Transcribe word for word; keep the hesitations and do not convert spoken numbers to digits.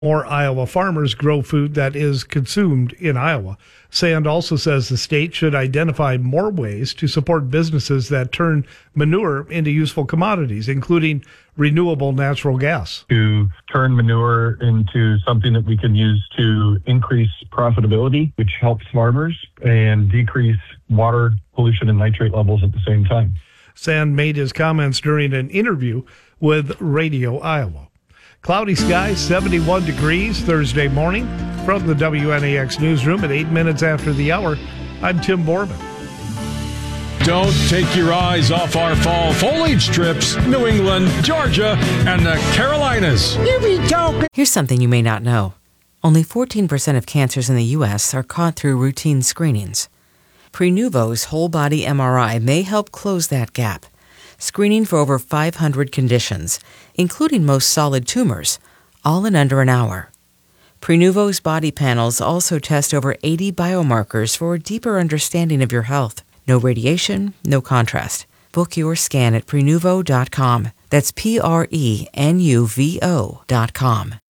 More Iowa farmers grow food that is consumed in Iowa. Sand also says the state should identify more ways to support businesses that turn manure into useful commodities, including renewable natural gas. To turn manure into something that we can use to increase profitability, which helps farmers, and decrease water pollution and nitrate levels at the same time. Sand made his comments during an interview with Radio Iowa. Cloudy skies, seventy-one degrees Thursday morning. From the W N A X newsroom at eight minutes after the hour, I'm Tim Borman. Don't take your eyes off our fall foliage trips. New England, Georgia, and the Carolinas. Here we go. Here's something you may not know. Only fourteen percent of cancers in the U S are caught through routine screenings. Prenuvo's whole body M R I may help close that gap. Screening for over five hundred conditions, including most solid tumors, all in under an hour. Prenuvo's body panels also test over eighty biomarkers for a deeper understanding of your health. No radiation, no contrast. Book your scan at prenuvo dot com. That's P R E N U V O dot com.